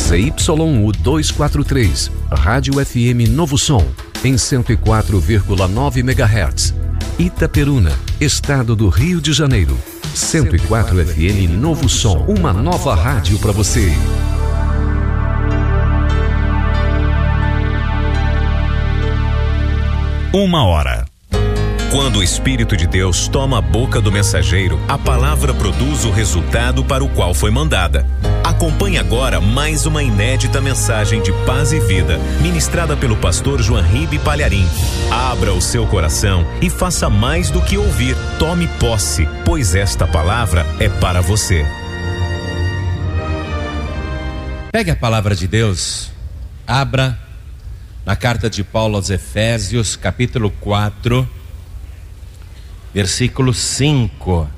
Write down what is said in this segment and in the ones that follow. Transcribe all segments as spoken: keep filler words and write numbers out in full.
Z Y U duzentos e quarenta e três, Rádio F M Novo Som, em cento e quatro vírgula nove megahertz. Itaperuna, Estado do Rio de Janeiro. cento e quatro F M Novo Som, uma nova rádio para você. Uma hora. Quando o Espírito de Deus toma a boca do mensageiro, a palavra produz o resultado para o qual foi mandada. Acompanhe agora mais uma inédita mensagem de paz e vida, ministrada pelo pastor João Ribe Palharim. Abra o seu coração e faça mais do que ouvir. Tome posse, pois esta palavra é para você. Pegue a palavra de Deus, abra na carta de Paulo aos Efésios, capítulo quatro, versículo cinco.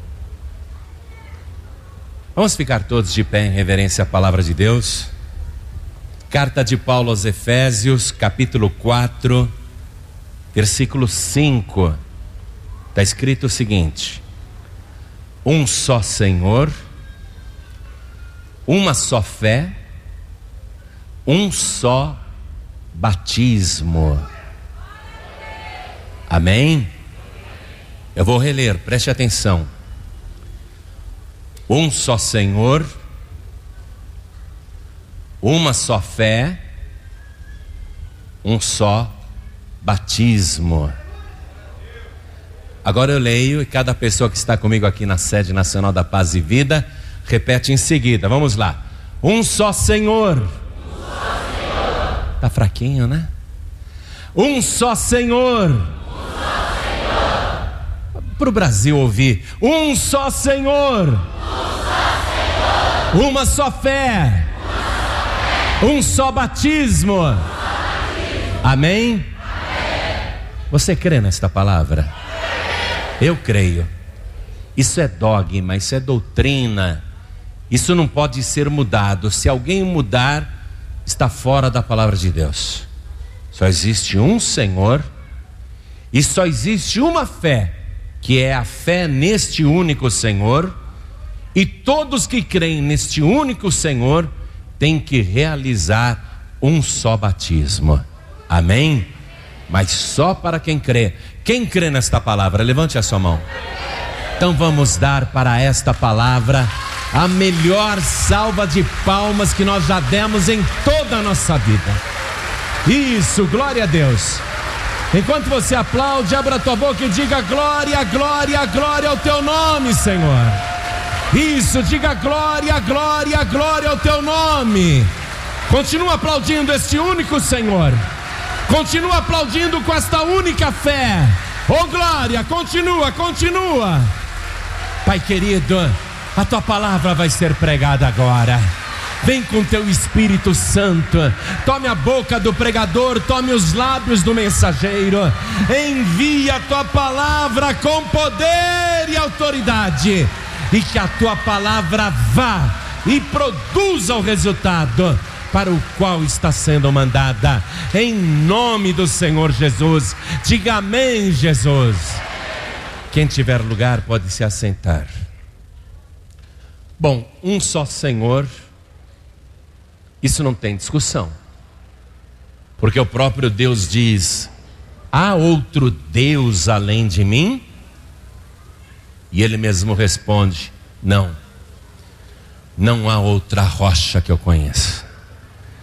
Vamos ficar todos de pé em reverência à palavra de Deus. Carta de Paulo aos Efésios, capítulo quatro, versículo cinco. Está escrito o seguinte: um só Senhor, uma só fé, um só batismo. Amém? Eu vou reler, preste atenção. Um só Senhor, uma só fé, um só batismo. Agora eu leio e cada pessoa que está comigo aqui na sede nacional da Paz e Vida repete em seguida. Vamos lá. Um só Senhor. Um só Senhor. Tá fraquinho, né? Um só Senhor. Para o Brasil ouvir. Um só Senhor, um só Senhor. Uma só fé, uma só fé. Um só batismo, um só batismo. Amém? Amém? Você crê nesta palavra? Amém. Eu creio. Isso é dogma, isso é doutrina, isso não pode ser mudado. Se alguém mudar, está fora da palavra de Deus. Só existe um Senhor e só existe uma fé, que é a fé neste único Senhor, e todos que creem neste único Senhor têm que realizar um só batismo. Amém? Mas só para quem crê. Quem crê nesta palavra, levante a sua mão. Então vamos dar para esta palavra a melhor salva de palmas que nós já demos em toda a nossa vida. Isso, glória a Deus. Enquanto você aplaude, abra a tua boca e diga glória, glória, glória ao teu nome, Senhor. Isso, diga glória, glória, glória ao teu nome. Continua aplaudindo este único Senhor. Continua aplaudindo com esta única fé. Oh glória, continua, continua. Pai querido, a tua palavra vai ser pregada agora. Vem com teu Espírito Santo, tome a boca do pregador, tome os lábios do mensageiro, envia a tua palavra com poder e autoridade, e que a tua palavra vá e produza o resultado para o qual está sendo mandada, em nome do Senhor Jesus. Diga amém, Jesus. Quem tiver lugar pode se assentar. Bom, um só Senhor, isso não tem discussão, porque o próprio Deus diz: há outro Deus além de mim? E ele mesmo responde: não, não há outra rocha que eu conheça.